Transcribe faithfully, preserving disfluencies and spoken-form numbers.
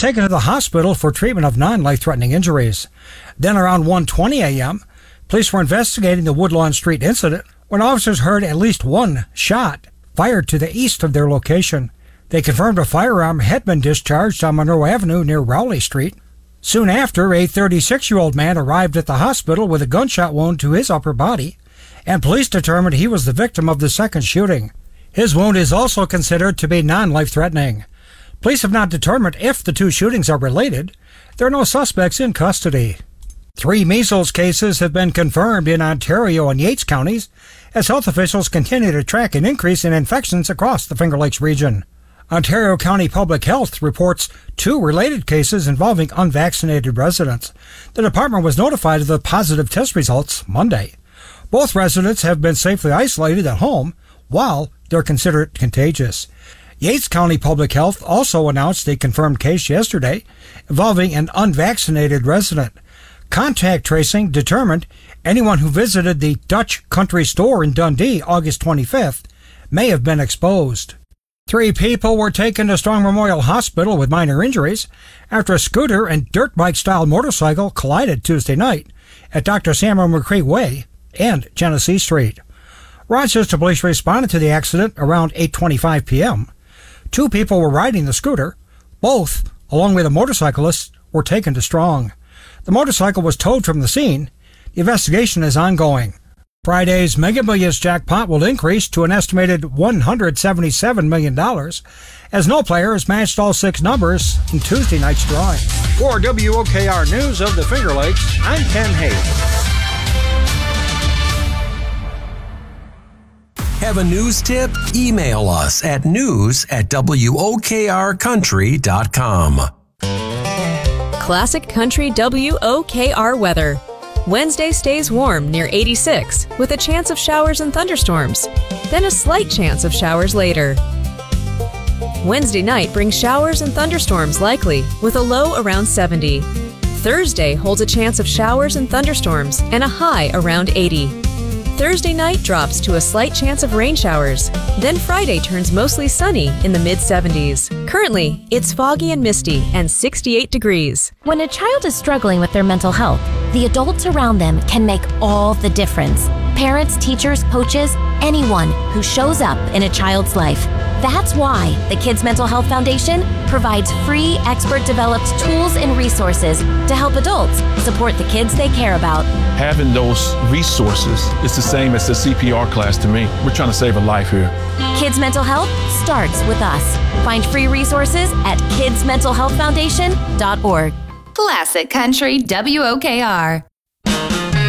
taken to the hospital for treatment of non-life-threatening injuries. Then around one twenty a.m., police were investigating the Woodlawn Street incident when officers heard at least one shot fired to the east of their location. They confirmed a firearm had been discharged on Monroe Avenue near Rowley Street. Soon after, a thirty-six-year-old man arrived at the hospital with a gunshot wound to his upper body, and police determined he was the victim of the second shooting. His wound is also considered to be non-life-threatening. Police have not determined if the two shootings are related. There are no suspects in custody. Three measles cases have been confirmed in Ontario and Yates counties as health officials continue to track an increase in infections across the Finger Lakes region. Ontario County Public Health reports two related cases involving unvaccinated residents. The department was notified of the positive test results Monday. Both residents have been safely isolated at home while they're considered contagious. Yates County Public Health also announced a confirmed case yesterday involving an unvaccinated resident. Contact tracing determined anyone who visited the Dutch Country Store in Dundee August twenty-fifth may have been exposed. Three people were taken to Strong Memorial Hospital with minor injuries after a scooter and dirt bike-style motorcycle collided Tuesday night at Doctor Samuel McCree Way and Genesee Street. Rochester police responded to the accident around eight twenty-five p.m. Two people were riding the scooter. Both, along with a motorcyclist, were taken to Strong. The motorcycle was towed from the scene. The investigation is ongoing. Friday's Mega Millions jackpot will increase to an estimated one hundred seventy-seven million dollars as no player has matched all six numbers in Tuesday night's drawing. For W O K R News of the Finger Lakes, I'm Ken Hayes. Have a news tip? Email us at news at W O K R country dot com. Classic Country W O K R weather. Wednesday stays warm near eighty-six with a chance of showers and thunderstorms, then a slight chance of showers later. Wednesday night brings showers and thunderstorms likely with a low around seventy. Thursday holds a chance of showers and thunderstorms and a high around eighty. Thursday night drops to a slight chance of rain showers. Then Friday turns mostly sunny in the mid seventies. Currently, it's foggy and misty and sixty-eight degrees. When a child is struggling with their mental health, the adults around them can make all the difference. Parents, teachers, coaches, anyone who shows up in a child's life. That's why the Kids Mental Health Foundation provides free, expert-developed tools and resources to help adults support the kids they care about. Having those resources is the same as the C P R class to me. We're trying to save a life here. Kids Mental Health starts with us. Find free resources at kids mental health foundation dot org. Classic Country W O K R.